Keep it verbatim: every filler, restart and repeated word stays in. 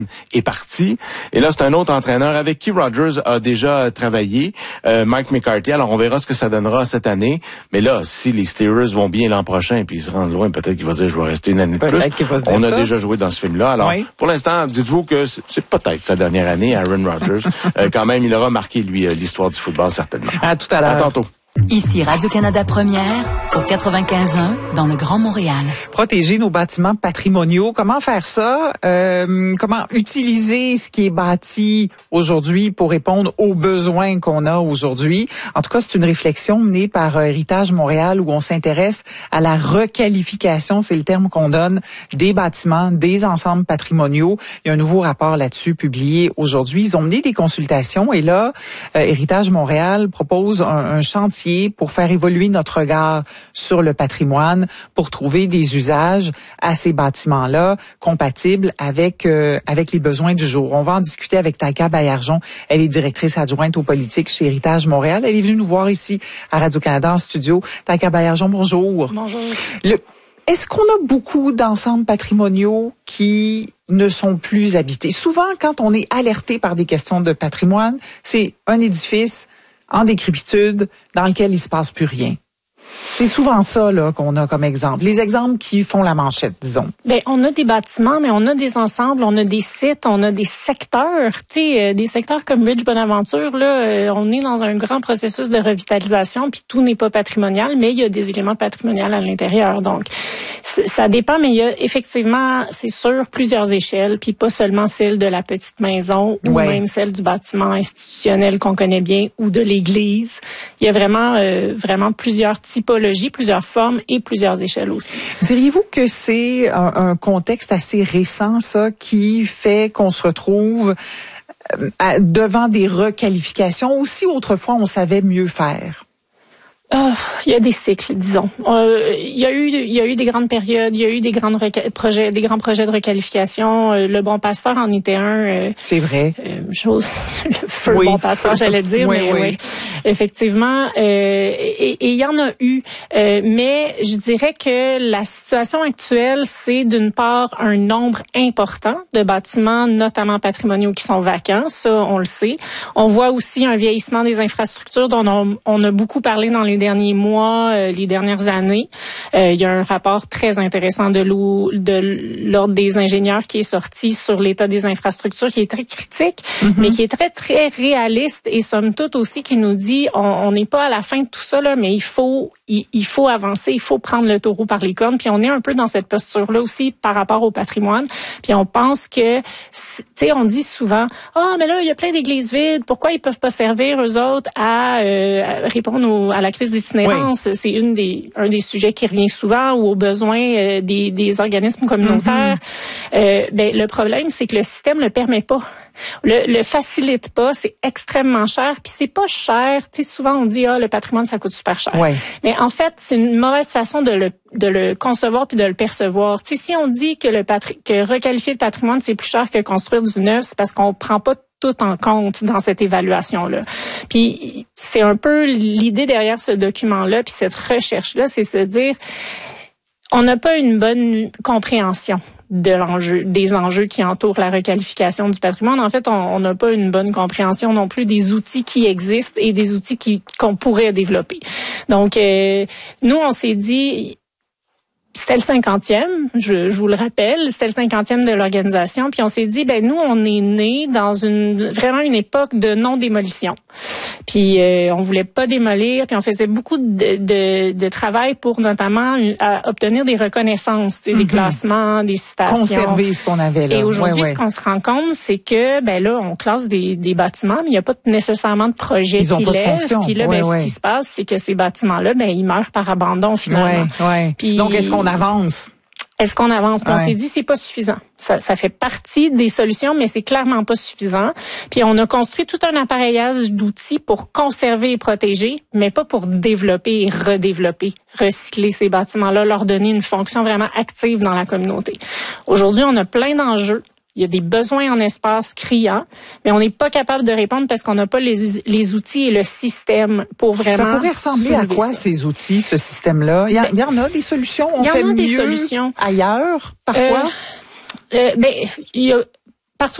est parti. Et là, c'est un autre entraîneur avec qui Rodgers a déjà travaillé, euh, Mike McCarthy. Alors, on verra ce que ça donnera cette année. Mais là, si les Steelers vont bien l'an prochain puis ils se rendent loin, peut-être qu'il va dire, je vais rester une année de peut-être plus. On a ça. déjà joué dans ce film-là. Alors, oui. Pour l'instant, dites-vous que c'est, c'est peut-être sa dernière année, Aaron Rodgers. euh, quand même, il aura marqué, lui, euh, l'histoire du football, certainement. À tout à l'heure. À tantôt. Ici Radio-Canada Première, au quatre-vingt-quinze un, dans le Grand Montréal. Protéger nos bâtiments patrimoniaux, comment faire ça? Euh, comment utiliser ce qui est bâti aujourd'hui pour répondre aux besoins qu'on a aujourd'hui? En tout cas, c'est une réflexion menée par Héritage Montréal où on s'intéresse à la requalification, c'est le terme qu'on donne, des bâtiments, des ensembles patrimoniaux. Il y a un nouveau rapport là-dessus publié aujourd'hui. Ils ont mené des consultations et là, euh, Héritage Montréal propose un, un chantier pour faire évoluer notre regard sur le patrimoine, pour trouver des usages à ces bâtiments-là compatibles avec euh, avec les besoins du jour. On va en discuter avec Taïka Baillargeon. Elle est directrice adjointe aux politiques chez Héritage Montréal. Elle est venue nous voir ici à Radio-Canada en studio. Taïka Baillargeon, bonjour. Bonjour. Le, est-ce qu'on a beaucoup d'ensembles patrimoniaux qui ne sont plus habités? Souvent, quand on est alerté par des questions de patrimoine, c'est un édifice en décrépitude, dans lequel il se passe plus rien. C'est souvent ça là qu'on a comme exemple. Les exemples qui font la manchette, disons. Ben, on a des bâtiments, mais on a des ensembles, on a des sites, on a des secteurs. Tu sais, euh, des secteurs comme Ridge Bonaventure, là, euh, on est dans un grand processus de revitalisation, puis tout n'est pas patrimonial, mais il y a des éléments patrimoniaux à l'intérieur. Donc, ça dépend, mais il y a effectivement, c'est sûr, plusieurs échelles, puis pas seulement celle de la petite maison ou ouais. même celle du bâtiment institutionnel qu'on connaît bien ou de l'église. Il y a vraiment, euh, vraiment plusieurs typologies, plusieurs formes et plusieurs échelles aussi. Diriez-vous que c'est un, un contexte assez récent, ça, qui fait qu'on se retrouve à, devant des requalifications? Aussi, autrefois, on savait mieux faire. Euh, il y a des cycles, disons. Euh, il y a eu, il y a eu des grandes périodes, il y a eu des grands projets, des grands projets de requalification. Euh, le Bon Pasteur en était un. Euh, C'est vrai. Euh, chose, le feu oui, Bon Pasteur, j'allais dire, oui, mais oui, oui. Effectivement. Euh, et, et il y en a eu, euh, mais je dirais que la situation actuelle, c'est d'une part un nombre important de bâtiments, notamment patrimoniaux, qui sont vacants. Ça, on le sait. On voit aussi un vieillissement des infrastructures dont on, on a beaucoup parlé dans les derniers mois, euh, les dernières années. Euh, il y a un rapport très intéressant de, de l'Ordre des ingénieurs qui est sorti sur l'état des infrastructures, qui est très critique, mm-hmm. mais qui est très, très réaliste et somme toute aussi qui nous dit on n'est pas à la fin de tout ça, là, mais il faut, il, il faut avancer, il faut prendre le taureau par les cornes. Puis on est un peu dans cette posture-là aussi par rapport au patrimoine. Puis on pense que, tu sais, on dit souvent, ah, oh, mais là, il y a plein d'églises vides, pourquoi ils peuvent pas servir, eux autres, à, euh, à répondre au, à la crise d'itinérance. Oui. C'est une des, un des sujets qui revient souvent ou aux besoins euh, des, des organismes communautaires. Mm-hmm. Euh, ben, le problème, c'est que le système ne le permet pas. Le, le facilite pas, c'est extrêmement cher, puis c'est pas cher. Tu sais, souvent on dit ah le patrimoine ça coûte super cher. Ouais. Mais en fait, c'est une mauvaise façon de le de le concevoir puis de le percevoir. Tu sais, si on dit que le patri- que requalifier le patrimoine c'est plus cher que construire du neuf, c'est parce qu'on prend pas tout en compte dans cette évaluation-là. Puis c'est un peu l'idée derrière ce document-là, puis cette recherche-là, c'est se dire on n'a pas une bonne compréhension de l'enjeu, des enjeux qui entourent la requalification du patrimoine. En fait, on n'a pas une bonne compréhension non plus des outils qui existent et des outils qui, qu'on pourrait développer. Donc, euh, nous, on s'est dit, c'était le cinquantième, je, je vous le rappelle, c'était le cinquantième de l'organisation, puis on s'est dit, ben nous, on est nés dans une vraiment une époque de non-démolition. Puis euh, on voulait pas démolir, puis on faisait beaucoup de, de, de travail pour notamment à obtenir des reconnaissances, mm-hmm. des classements, des citations. Conserver ce qu'on avait là. Et aujourd'hui, ouais, ouais. ce qu'on se rend compte, c'est que ben là, on classe des, des bâtiments, mais il n'y a pas nécessairement de projet Ils qui ont pas lève. de fonction. Puis là, ouais, ben, ouais. ce qui se passe, c'est que ces bâtiments-là, ben ils meurent par abandon finalement. Ouais, ouais. Puis, donc, est-ce qu'on avance? Est-ce qu'on avance? Puis ouais. on s'est dit, c'est pas suffisant. Ça, ça fait partie des solutions, mais c'est clairement pas suffisant. Puis on a construit tout un appareillage d'outils pour conserver et protéger, mais pas pour développer et redévelopper, recycler ces bâtiments-là, leur donner une fonction vraiment active dans la communauté. Aujourd'hui, on a plein d'enjeux. Il y a des besoins en espace criants, mais on n'est pas capable de répondre parce qu'on n'a pas les, les outils et le système pour vraiment. Ça pourrait ressembler à quoi, ça. Ces outils, ce système-là? Il y, a, ben, il y en a des solutions? On il y fait en a mieux des solutions. Ailleurs, parfois? Euh, Euh, ben, il y a